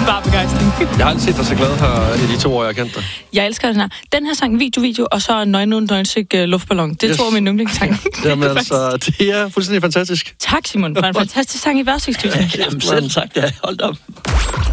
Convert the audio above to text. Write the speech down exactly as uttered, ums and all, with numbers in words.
Bare begejstring. Jeg har aldrig set dig så glad her i de to år, jeg har kendt dig. Jeg elsker den her. Den her sang, video, video, og så Nøgen uden Nøgensik uh, luftballon. Det yes. tror jeg min yndlingssang. Jamen altså, det er fuldstændig fantastisk. Tak, Simon, for en fantastisk sang i værtstekstudiet. Jamen selv tak, ja. Hold op.